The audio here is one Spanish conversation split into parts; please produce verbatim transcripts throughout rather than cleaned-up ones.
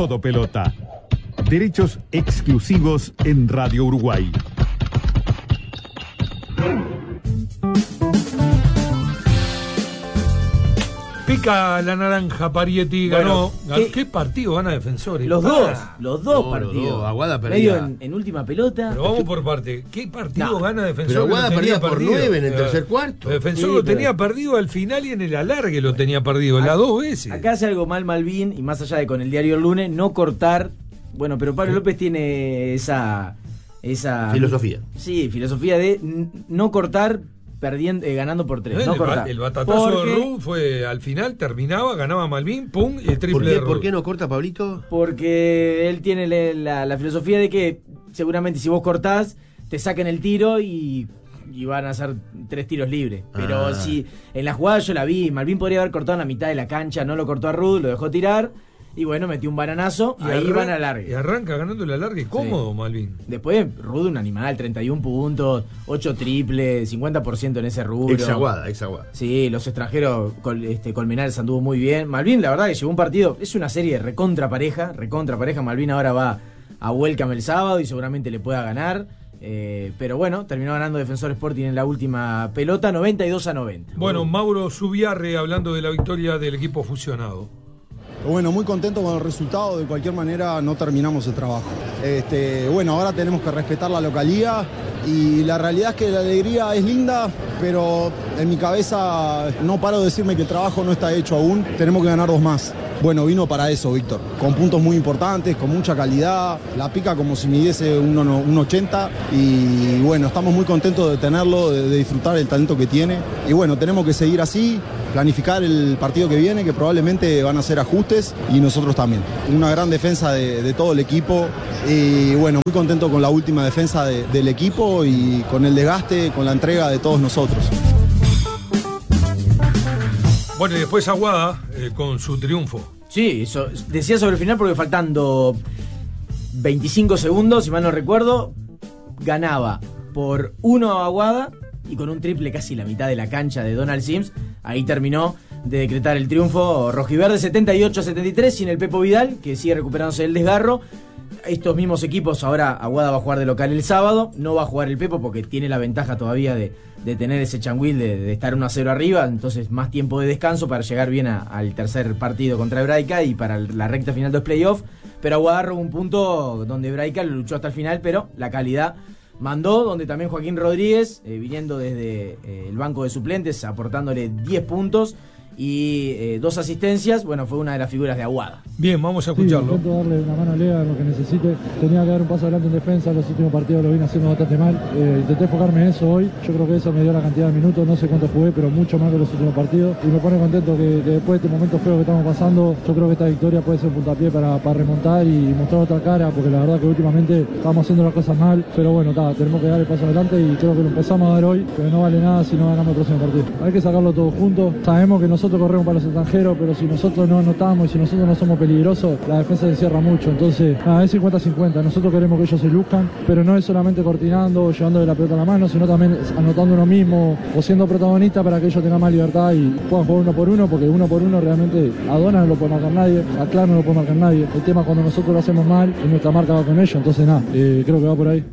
Todo Pelota. Derechos exclusivos en Radio Uruguay. Pica la naranja, Parietti, ganó. Bueno, ganó. ¿qué, ¿Qué partido gana Defensores? Los Ah, dos, los dos No, partidos. los dos. Aguada perdía. Medio en, en última pelota. Pero vamos por parte. ¿Qué partido No, gana Defensor? pero que lo Aguada tenía perdía por perdido? nueve en el Eh, tercer cuarto. Defensor Sí, lo pero- tenía perdido al final y en el alargue lo tenía perdido, las dos veces. Acá hace algo mal Malvin, y más allá de con el diario el lunes, no cortar. Bueno, pero Pablo López tiene esa. esa Filosofía. Sí, filosofía de n- no cortar perdiendo, eh, ganando por tres. el, no ba- cortar. el batatazo Porque- de Ru fue al final, terminaba, ganaba Malvin, pum, y el triple ¿Por de qué, Ru. ¿Por qué no corta Pablito? Porque él tiene le- la, la filosofía de que seguramente si vos cortás, te saquen el tiro y, y van a hacer tres tiros libres. Pero Ah. si en la jugada yo la vi, Malvin podría haber cortado en la mitad de la cancha, no lo cortó a Rud, lo dejó tirar. Y bueno, metió un bananazo y, ahí arran- van a Y largue. arranca ganando el alargue cómodo, Malvin. Después, Rud un animal, treinta y un puntos, ocho triples, cincuenta por ciento en ese rubro. Ex Aguada, ex Aguada. Sí, los extranjeros, Col- este, Colmenares anduvo muy bien. Malvin, la verdad que llevó un partido, es una serie recontra pareja, recontra pareja. Malvin ahora va a Welcome el sábado y seguramente le pueda ganar. Eh, pero bueno, terminó ganando Defensor Sporting en la última pelota, noventa y dos a noventa. Bueno, Mauro Zubiarre hablando de la victoria del equipo fusionado. Bueno, muy contento con el resultado, de cualquier manera no terminamos el trabajo. Este, bueno, ahora tenemos que respetar la localía y la realidad es que la alegría es linda, pero en mi cabeza no paro de decirme que el trabajo no está hecho aún, tenemos que ganar dos más. Bueno, vino para eso, Víctor, con puntos muy importantes, con mucha calidad, la pica como si midiese un ochenta y bueno, estamos muy contentos de tenerlo, de, de disfrutar el talento que tiene y bueno, tenemos que seguir así, planificar el partido que viene, que probablemente van a ser ajustes y nosotros también. Una gran defensa de, de todo el equipo y bueno, muy contento con la última defensa de, del equipo y con el desgaste, con la entrega de todos nosotros. Bueno, y después Aguada eh, con su triunfo. Sí, eso, decía sobre el final porque faltando veinticinco segundos, si mal no recuerdo, ganaba por uno a Aguada y con un triple casi la mitad de la cancha de Donald Sims. Ahí terminó de decretar el triunfo rojiverde, setenta y ocho a setenta y tres, sin el Pepo Vidal, que sigue recuperándose del desgarro. Estos mismos equipos, ahora Aguada va a jugar de local el sábado, no va a jugar el Pepo porque tiene la ventaja todavía de, de tener ese changuil de, de estar uno a cero arriba, entonces más tiempo de descanso para llegar bien a, al tercer partido contra Hebraica y para la recta final de los playoffs. Pero Aguada robó un punto donde Hebraica lo luchó hasta el final, pero la calidad mandó, donde también Joaquín Rodríguez, eh, viniendo desde eh, el banco de suplentes, aportándole diez puntos y eh, dos asistencias, bueno, fue una de las figuras de Aguada. Bien, vamos a Sí, escucharlo. intento darle una mano a Lea en lo que necesite. Tenía que dar un paso adelante en defensa, los últimos partidos lo vine haciendo bastante mal. Eh, intenté enfocarme en eso hoy. Yo creo que eso me dio la cantidad de minutos, no sé cuánto jugué, pero mucho más que los últimos partidos. Y me pone contento que, que después de este momento feo que estamos pasando, yo creo que esta victoria puede ser un puntapié para, para remontar y mostrar otra cara, porque la verdad que últimamente estamos haciendo las cosas mal. Pero bueno, ta, tenemos que dar el paso adelante y creo que lo empezamos a dar hoy, pero no vale nada si no ganamos el próximo partido. Hay que sacarlo todo juntos. Sabemos que nosotros corremos para los extranjeros, pero si nosotros no anotamos y si nosotros no somos peligrosos, la defensa se cierra mucho. Entonces, nada, es cincuenta cincuenta. Nosotros queremos que ellos se luzcan, pero no es solamente coordinando o llevándole la pelota a la mano, sino también anotando uno mismo o siendo protagonista para que ellos tengan más libertad y puedan jugar uno por uno, porque uno por uno realmente a Dona no lo puede marcar nadie, a Clar no lo puede marcar nadie. El tema es cuando nosotros lo hacemos mal y nuestra marca va con ellos. Entonces, nada, eh, creo que va por ahí.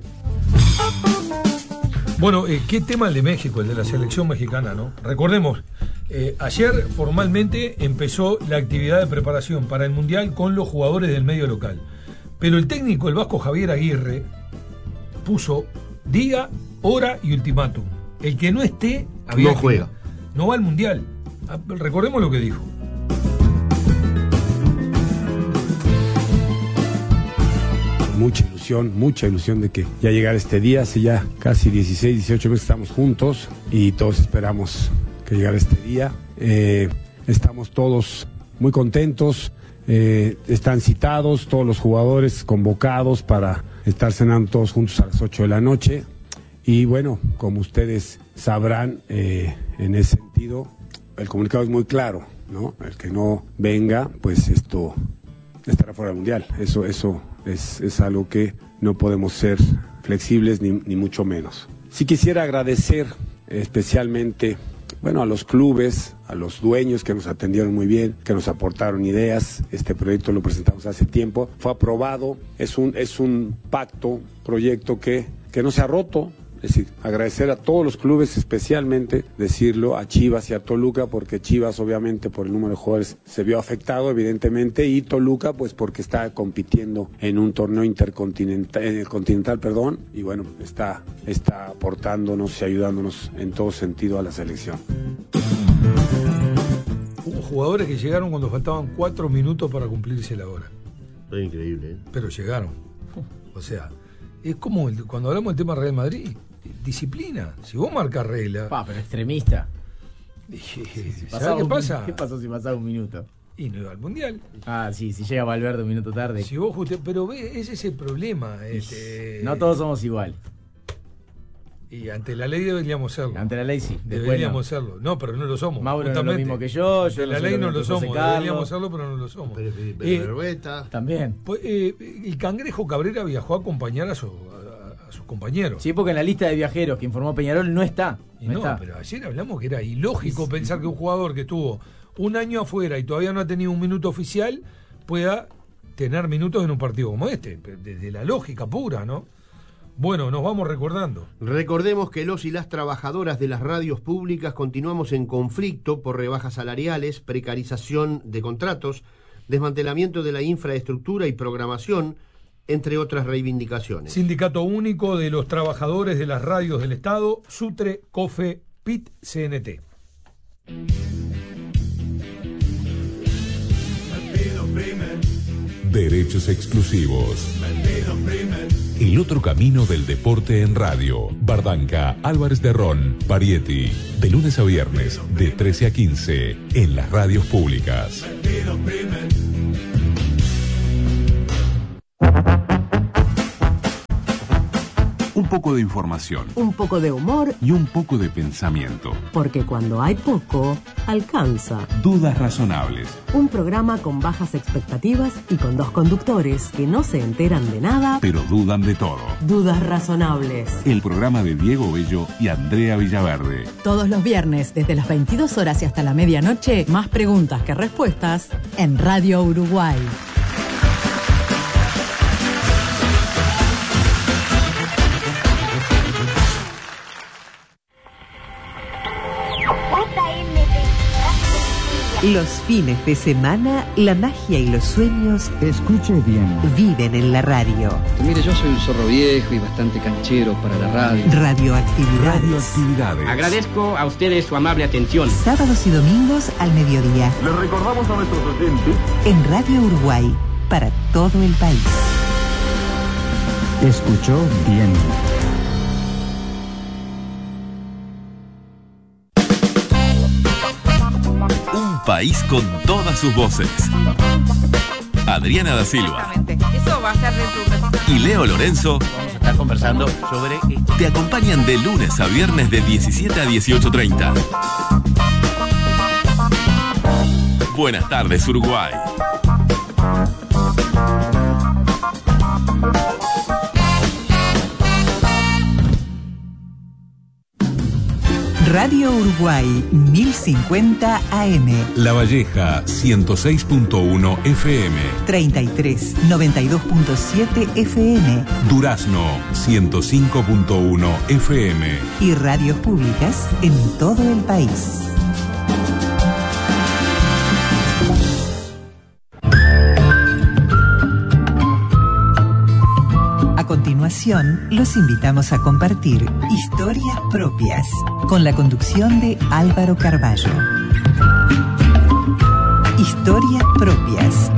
Bueno, eh, qué tema el de México, el de la selección mexicana, ¿no? Recordemos, eh, ayer formalmente empezó la actividad de preparación para el Mundial con los jugadores del medio local. Pero el técnico, el vasco Javier Aguirre, puso día, hora y ultimátum. El que no esté, había No que- juega. no va al Mundial. Ah, recordemos lo que dijo. Mucha ilusión, mucha ilusión de que ya llegara este día. Hace ya casi dieciséis, dieciocho meses que estamos juntos y todos esperamos que llegara este día. Eh, estamos todos muy contentos, eh, están citados todos los jugadores convocados para estar cenando todos juntos a las ocho de la noche. Y bueno, como ustedes sabrán, eh, en ese sentido, el comunicado es muy claro, ¿no? El que no venga, pues esto estará fuera del Mundial. Eso, eso es, es algo que no podemos ser flexibles ni, ni mucho menos. Sí quisiera agradecer especialmente bueno, a los clubes, a los dueños que nos atendieron muy bien, que nos aportaron ideas. Este proyecto lo presentamos hace tiempo, fue aprobado, es un, es un pacto, proyecto que, que no se ha roto. Es decir, agradecer a todos los clubes, especialmente decirlo a Chivas y a Toluca, porque Chivas obviamente por el número de jugadores se vio afectado evidentemente, y Toluca pues porque está compitiendo en un torneo intercontinental, en el continental, perdón, y bueno, está, está aportándonos y ayudándonos en todo sentido a la selección. Hubo jugadores que llegaron cuando faltaban cuatro minutos para cumplirse la hora. Fue increíble, ¿eh? Pero llegaron. O sea, es como el, cuando hablamos del tema Real Madrid, disciplina. Si vos marcas regla. Pa, pero extremista. ¿Sabes qué pasa? ¿Qué pasó si pasaba un minuto? Y no iba al mundial. Ah, sí, si llega Valverde un minuto tarde. Si vos juste, pero ve, ese es el problema. Este, no todos somos igual. Y ante la ley deberíamos serlo. Ante la ley sí. Deberíamos serlo. No, pero no lo somos. Mauro no es lo mismo que yo. yo la no ley lo no lo somos. Carlos. Deberíamos serlo, pero no lo somos. Pero, pero, eh, Berueta. También. Pues, eh, el Cangrejo Cabrera viajó a acompañar a, su, a, a sus compañeros. Sí, porque en la lista de viajeros que informó Peñarol no está. Y no, no está. Pero ayer hablamos que era ilógico sí, pensar que un jugador que estuvo un año afuera y todavía no ha tenido un minuto oficial pueda tener minutos en un partido como este. Desde la lógica pura, ¿no? Bueno, nos vamos recordando. Recordemos que los y las trabajadoras de las radios públicas continuamos en conflicto por rebajas salariales, precarización de contratos, desmantelamiento de la infraestructura y programación, entre otras reivindicaciones. Sindicato Único de los Trabajadores de las Radios del Estado, SUTRE, COFE, P I T, C N T. Derechos exclusivos. El otro camino del deporte en radio. Bardanca, Álvarez de Ron, Parietti. De lunes a viernes, de trece a quince, en las radios públicas. Un poco de información. Un poco de humor. Y un poco de pensamiento. Porque cuando hay poco, alcanza. Dudas razonables. Un programa con bajas expectativas y con dos conductores que no se enteran de nada, pero dudan de todo. Dudas razonables. El programa de Diego Bello y Andrea Villaverde. Todos los viernes, desde las veintidós horas y hasta la medianoche, más preguntas que respuestas en Radio Uruguay. Los fines de semana, la magia y los sueños, escuche bien, viven en la radio. Mire, yo soy un zorro viejo y bastante canchero para la radio. Radioactividades. Radioactividades. Agradezco a ustedes su amable atención. Sábados y domingos al mediodía. Les recordamos a nuestros oyentes. En Radio Uruguay, para todo el país. Escuchó bien. País con todas sus voces. Adriana da Silva. Eso va a ser de y Leo Lorenzo. Vamos a estar conversando sobre. Te acompañan de lunes a viernes de diecisiete a dieciocho treinta. Buenas tardes, Uruguay. Radio Uruguay mil cincuenta A M. La Valleja ciento seis punto uno F M. treinta y tres noventa y dos punto siete F M. Durazno ciento cinco punto uno F M. Y radios públicas en todo el país. A continuación, los invitamos a compartir historias propias con la conducción de Álvaro Carballo. Historias propias.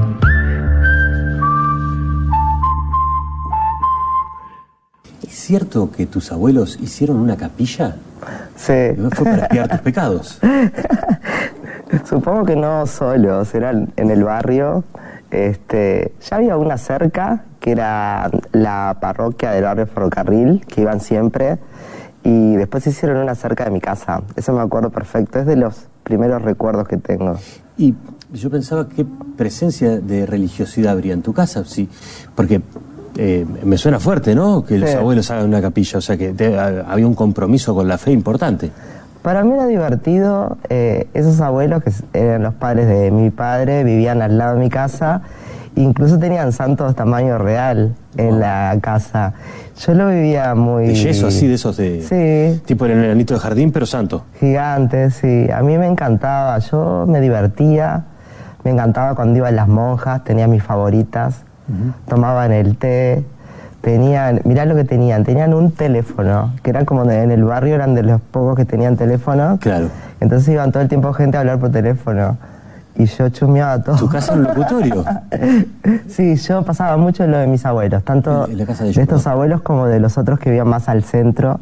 ¿Es cierto que tus abuelos hicieron una capilla? Sí. ¿Fue para expiar tus pecados? Supongo que no solos, eran en el barrio. Este, ya había una cerca, que era la parroquia del barrio Ferrocarril, que iban siempre, y después hicieron una cerca de mi casa. Eso me acuerdo perfecto, es de los primeros recuerdos que tengo. Y yo pensaba qué presencia de religiosidad habría en tu casa, sí, porque eh, me suena fuerte, ¿no? Que los sí. abuelos hagan una capilla, o sea que te, había un compromiso con la fe importante. Para mí era divertido. Eh, esos abuelos, que eran los padres de mi padre, vivían al lado de mi casa. Incluso tenían santos tamaño real en la casa. Yo lo vivía muy... ¿De yeso así, de esos de... Sí. Tipo el enanito de jardín, pero santo? Gigante, sí. A mí me encantaba. Yo me divertía. Me encantaba cuando iban las monjas. Tenía mis favoritas. Uh-huh. Tomaban el té. Tenían... Mirá lo que tenían. Tenían un teléfono. Que eran como de, en el barrio, eran de los pocos que tenían teléfono. Claro. Entonces iban todo el tiempo gente a hablar por teléfono. Y yo chusmeaba todo. ¿Tu casa era un locutorio? Sí, yo pasaba mucho lo de mis abuelos, tanto en la casa de, de estos abuelos como de los otros que vivían más al centro.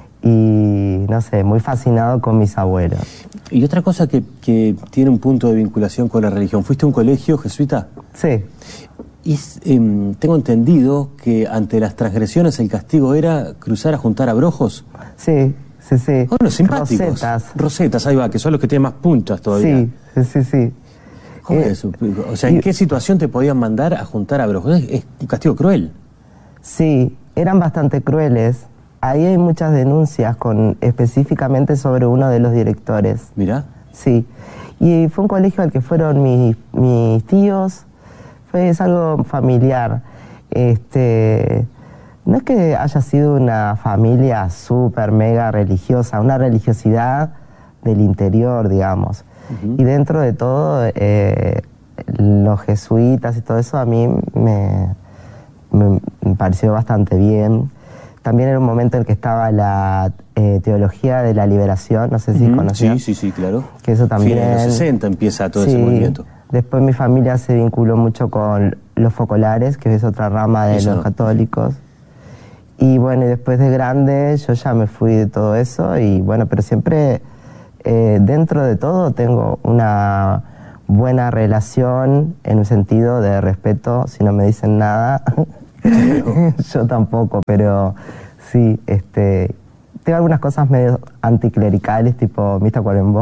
Y no sé, muy fascinado con mis abuelos. Y otra cosa que, que tiene un punto de vinculación con la religión. ¿Fuiste a un colegio jesuita? Sí. Y eh, tengo entendido que ante las transgresiones el castigo era cruzar a juntar abrojos. Sí, sí, sí. Bueno, simpáticos. Rosetas. Rosetas, ahí va, que son los que tienen más puntas todavía. Sí, sí, sí, sí. ¿Cómo eh, es eso? O sea, ¿en y, qué situación te podían mandar a juntar abrojos? Es, es un castigo cruel. Sí, eran bastante crueles. Ahí hay muchas denuncias con específicamente sobre uno de los directores. ¿Mirá? Sí. Y fue un colegio al que fueron mis, mis tíos. Fue, es algo familiar. Este, no es que haya sido una familia súper mega religiosa, una religiosidad del interior, digamos. Uh-huh. Y dentro de todo, eh, los jesuitas y todo eso a mí me, me, me pareció bastante bien. También era un momento en que estaba la eh, teología de la liberación, no sé si uh-huh. conocías. Sí, sí, sí, claro. Que eso también... En los sesenta empieza todo sí, ese movimiento. Después mi familia se vinculó mucho con los focolares, que es otra rama de eso los no. católicos. Y bueno, y después de grande yo ya me fui de todo eso y bueno, pero siempre... Eh, dentro de todo tengo una buena relación en un sentido de respeto. Si no me dicen nada, yo tampoco, pero sí, este, tengo algunas cosas medio anticlericales, tipo Mista Cuarembó,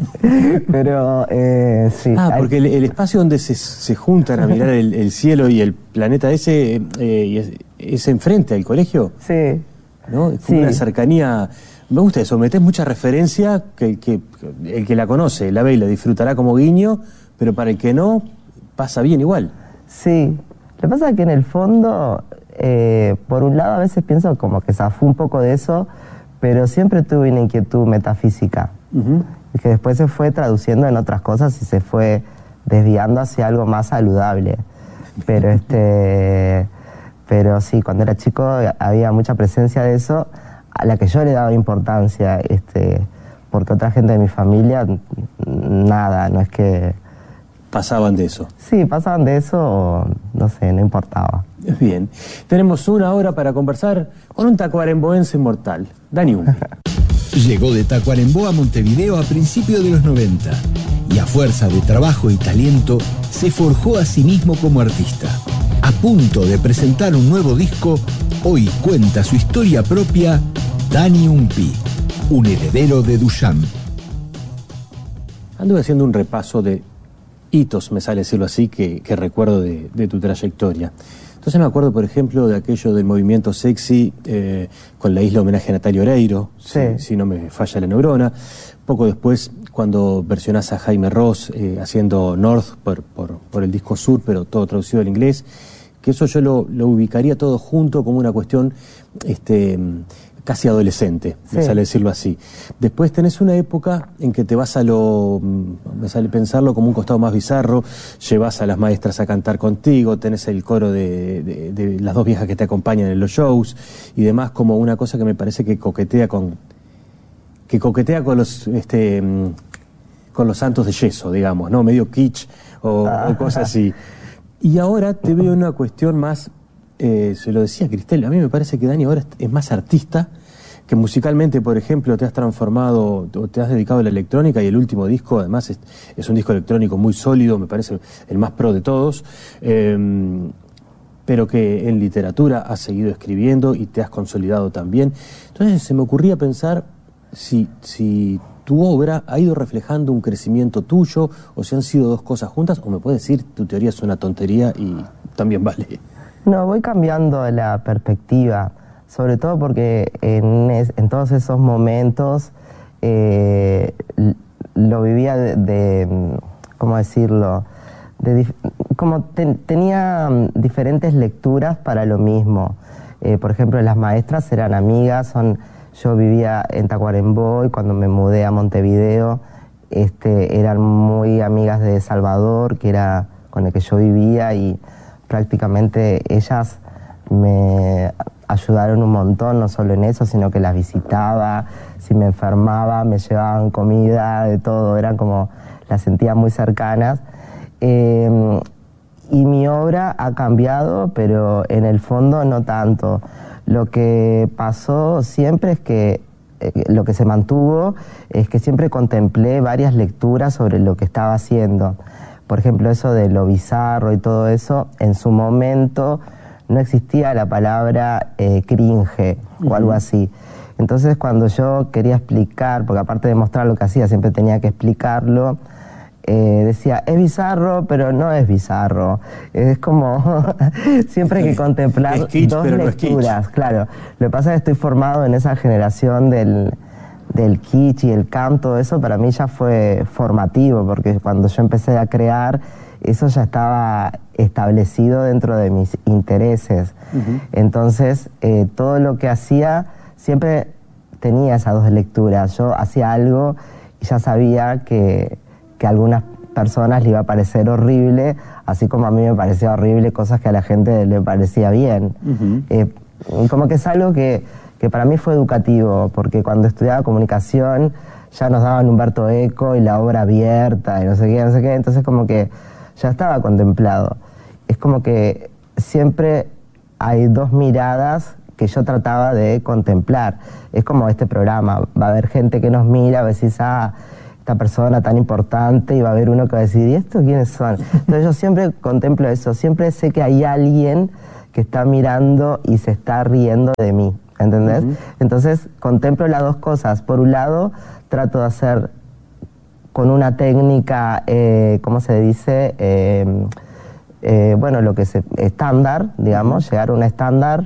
pero eh, sí. Ah, porque el, el espacio donde se, se juntan a mirar el, el cielo y el planeta ese eh, es, es enfrente al colegio. Sí. ¿No? Es sí. como una cercanía... Me gusta eso, metés mucha referencia que, que, que el que la conoce, la ve y la disfrutará como guiño, pero para el que no, pasa bien igual. Sí, lo que pasa es que en el fondo, eh, por un lado a veces pienso como que zafó un poco de eso, pero siempre tuve una inquietud metafísica, uh-huh. que después se fue traduciendo en otras cosas y se fue desviando hacia algo más saludable. Pero, este, pero sí, cuando era chico había mucha presencia de eso, a la que yo le daba importancia, este, porque otra gente de mi familia, nada, no es que... ¿Pasaban de eso? Sí, pasaban de eso, no sé, no importaba. Bien, tenemos una hora para conversar con un tacuaremboense inmortal, Dani Umpi. Llegó de Tacuarembó a Montevideo a principios de los noventa y a fuerza de trabajo y talento se forjó a sí mismo como artista. A punto de presentar un nuevo disco, hoy cuenta su historia propia Dani Umpi, un heredero de Duchamp. Anduve haciendo un repaso de hitos, me sale decirlo así, que, que recuerdo de, de tu trayectoria. Entonces me acuerdo, por ejemplo, de aquello del movimiento sexy eh, con la isla homenaje a Natalia Oreiro, sí. si, si no me falla la neurona. Poco después, cuando versionás a Jaime Ross eh, haciendo North por, por, por el disco Sur, pero todo traducido al inglés, que eso yo lo, lo ubicaría todo junto como una cuestión este, casi adolescente, sí. me sale decirlo así. Después tenés una época en que te vas a lo, me sale pensarlo como un costado más bizarro, llevas a las maestras a cantar contigo, tenés el coro de, de, de las dos viejas que te acompañan en los shows y demás, como una cosa que me parece que coquetea con, que coquetea con los, este, con los santos de yeso, digamos, ¿no? Medio kitsch o, ah. o cosas así. Y ahora te veo en una cuestión más, eh, se lo decía Cristel, a mí me parece que Dani ahora es más artista, que musicalmente, por ejemplo, te has transformado, o te has dedicado a la electrónica y el último disco, además, es, es un disco electrónico muy sólido, me parece el más pro de todos, eh, pero que en literatura has seguido escribiendo y te has consolidado también. Entonces se me ocurría pensar si... si ¿tu obra ha ido reflejando un crecimiento tuyo o si han sido dos cosas juntas? O me puedes decir, tu teoría es una tontería y también vale. No, voy cambiando la perspectiva, sobre todo porque en, es, en todos esos momentos eh, lo vivía de, de, ¿cómo decirlo? De, como ten, tenía diferentes lecturas para lo mismo. Eh, por ejemplo, las maestras eran amigas, son, yo vivía en Tacuarembó y cuando me mudé a Montevideo, este, eran muy amigas de Salvador, que era con el que yo vivía, y prácticamente ellas me ayudaron un montón, no solo en eso, sino que las visitaba, si me enfermaba me llevaban comida, de todo, eran como, las sentía muy cercanas. Eh, y mi obra ha cambiado, pero en el fondo no tanto. Lo que pasó siempre es que, eh, lo que se mantuvo, es que siempre contemplé varias lecturas sobre lo que estaba haciendo. Por ejemplo, eso de lo bizarro y todo eso, en su momento no existía la palabra eh, cringe o uh-huh. algo así. Entonces, cuando yo quería explicar, porque aparte de mostrar lo que hacía, siempre tenía que explicarlo, eh, decía, es bizarro, pero no es bizarro. Es como, siempre hay que contemplar es kitsch, dos lecturas. No claro, lo que pasa es que estoy formado en esa generación del, del kitsch y el camp, todo eso para mí ya fue formativo, porque cuando yo empecé a crear, eso ya estaba establecido dentro de mis intereses. Uh-huh. Entonces, eh, todo lo que hacía siempre tenía esas dos lecturas. Yo hacía algo y ya sabía que, que a algunas personas le iba a parecer horrible, así como a mí me parecía horrible cosas que a la gente le parecía bien. Uh-huh. Eh, como que es algo que, que para mí fue educativo, porque cuando estudiaba comunicación ya nos daban Humberto Eco y la obra abierta y no sé qué, no sé qué, entonces como que ya estaba contemplado. Es como que siempre hay dos miradas que yo trataba de contemplar. Es como este programa, va a haber gente que nos mira, a veces, ah, esta persona tan importante, y va a haber uno que va a decir, ¿y estos quiénes son? Entonces yo siempre contemplo eso, siempre sé que hay alguien que está mirando y se está riendo de mí, ¿entendés? Uh-huh. Entonces contemplo las dos cosas. Por un lado, trato de hacer con una técnica, eh, ¿cómo se dice? Eh, eh, bueno, lo que es estándar, digamos, uh-huh. llegar a un estándar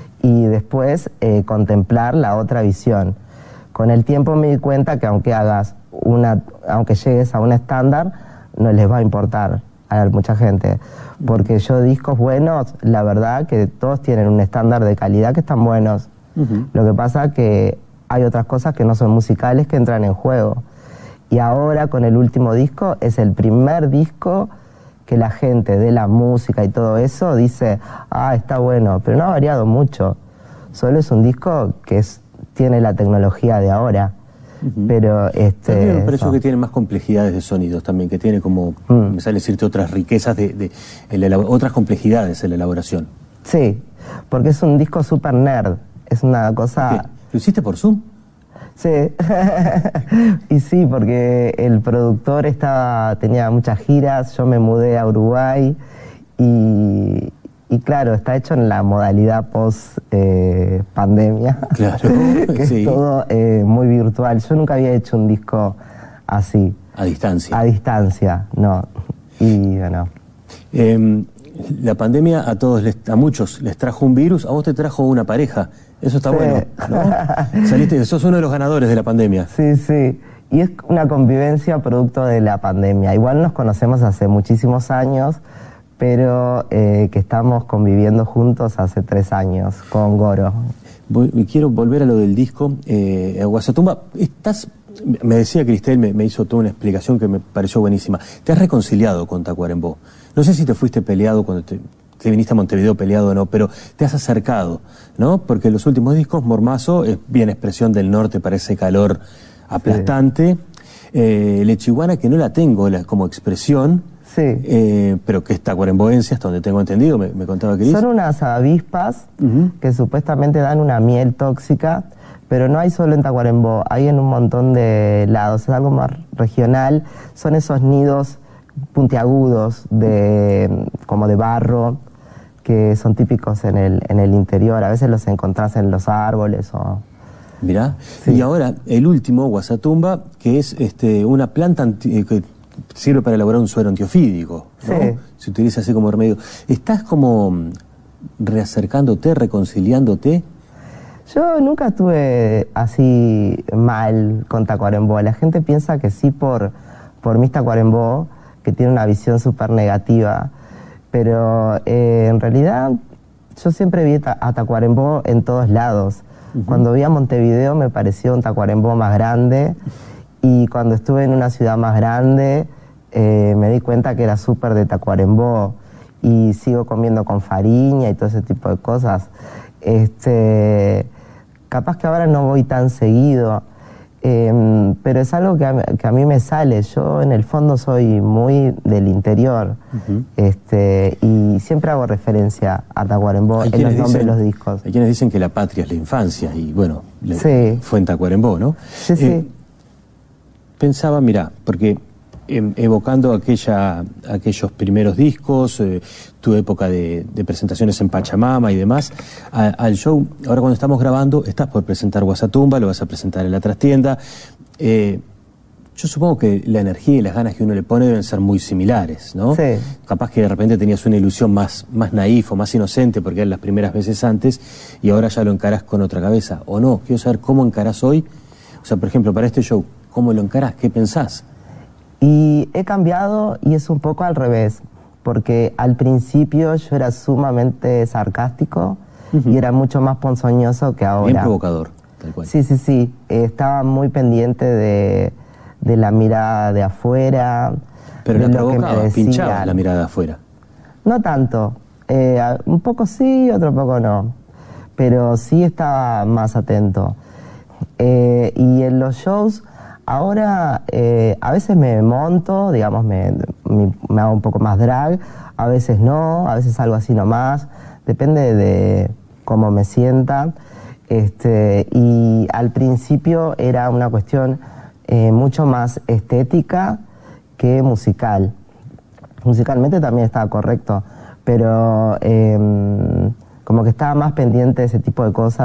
y después eh, contemplar la otra visión. Con el tiempo me di cuenta que aunque hagas una, aunque llegues a un estándar, no les va a importar a mucha gente. Porque yo discos buenos, la verdad que todos tienen un estándar de calidad que están buenos. Uh-huh. Lo que pasa que hay otras cosas que no son musicales que entran en juego. Y ahora con el último disco es el primer disco que la gente de la música y todo eso dice, ah, está bueno, pero no ha variado mucho. Solo es un disco que es, tiene la tecnología de ahora. Uh-huh. Pero este... También me parece que tiene más complejidades de sonidos también, que tiene como, mm. me sale decirte, otras riquezas, de, de, de, de otras complejidades en la elaboración. Sí, porque es un disco super nerd, es una cosa... ¿Qué? ¿Lo hiciste por Zoom? Sí, y sí, porque el productor estaba, tenía muchas giras, yo me mudé a Uruguay y, y claro, está hecho en la modalidad post eh, pandemia, claro, que sí. Es todo eh, muy virtual. Yo nunca había hecho un disco así. A distancia. A distancia, no. Y bueno. Eh, la pandemia a todos, les, a muchos les trajo un virus, a vos te trajo una pareja. Eso está sí. bueno, ¿no? Saliste, sos uno de los ganadores de la pandemia. Sí, sí. Y es una convivencia producto de la pandemia. Igual nos conocemos hace muchísimos años, pero eh, que estamos conviviendo juntos hace tres años con Goro. Voy, quiero volver a lo del disco. Eh, Guasatumba, estás... Me decía Cristel, me, me hizo toda una explicación que me pareció buenísima. Te has reconciliado con Tacuarembó. No sé si te fuiste peleado cuando te... te viniste a Montevideo peleado o no, pero te has acercado, ¿no? Porque en los últimos discos, Mormazo es bien expresión del norte para ese calor aplastante. Sí. Eh, Lechiguana, que no la tengo la, como expresión, sí. eh, pero que es tacuaremboense, hasta donde tengo entendido, me, me contaba Cris. Son unas avispas uh-huh. que supuestamente dan una miel tóxica, pero no hay solo en Tacuarembó, hay en un montón de lados, es algo más regional, son esos nidos puntiagudos de como de barro que son típicos en el en el interior, a veces los encontrás en los árboles o... Mirá, sí. Y ahora el último, Guasatumba, que es este una planta anti, que sirve para elaborar un suero antiofídico, ¿no? Sí. Se utiliza así como remedio. ¿Estás como reacercándote, reconciliándote? Yo nunca estuve así mal con Tacuarembó. La gente piensa que sí por, por Miss Tacuarembó, que tiene una visión súper negativa, pero eh, en realidad yo siempre vi a Tacuarembó en todos lados. Uh-huh. Cuando vi a Montevideo me pareció un Tacuarembó más grande, y cuando estuve en una ciudad más grande eh, me di cuenta que era súper de Tacuarembó, y sigo comiendo con Fariña y todo ese tipo de cosas. Este, capaz que ahora no voy tan seguido, eh, pero es algo que a, que a mí me sale. Yo en el fondo soy muy del interior, uh-huh. este, y siempre hago referencia a Tacuarembó en los nombres de los discos. Hay quienes dicen que la patria es la infancia, y bueno, le, sí. fue en Tacuarembó, ¿no? Sí, eh, sí. Pensaba, mirá, porque eh, evocando aquella, aquellos primeros discos, eh, tu época de, de presentaciones en Pachamama y demás, a, al show, ahora cuando estamos grabando, estás por presentar Guasatumba, lo vas a presentar en la trastienda. Eh, yo supongo que la energía y las ganas que uno le pone deben ser muy similares, ¿no? Sí. Capaz que de repente tenías una ilusión más, más naif o más inocente porque eran las primeras veces antes, y ahora ya lo encarás con otra cabeza, ¿o no? Quiero saber cómo encarás hoy, o sea, por ejemplo, para este show, ¿cómo lo encarás? ¿Qué pensás? Y he cambiado, y es un poco al revés, porque al principio yo era sumamente sarcástico, uh-huh. y era mucho más ponzoñoso que ahora. Bien provocador, tal cual. Sí, sí, sí. Eh, estaba muy pendiente de, de la mirada de afuera. Pero de la lo provocaba, que me decían. pinchaba la mirada de afuera. No tanto. Eh, un poco sí, otro poco no. Pero sí estaba más atento. Eh, y en los shows... Ahora, eh, a veces me monto, digamos, me, me, me hago un poco más drag, a veces no, a veces algo así nomás, depende de cómo me sienta. Este, y al principio era una cuestión eh, mucho más estética que musical. Musicalmente también estaba correcto, pero eh, como que estaba más pendiente de ese tipo de cosas.